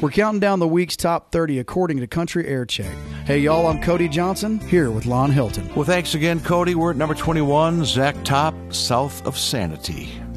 We're counting down the week's top 30 according to Country Air Check. Hey, y'all, I'm Cody Johnson, here with Lon Hilton. Well, thanks again, Cody. We're at number 21, Zach Top, South of Sanity.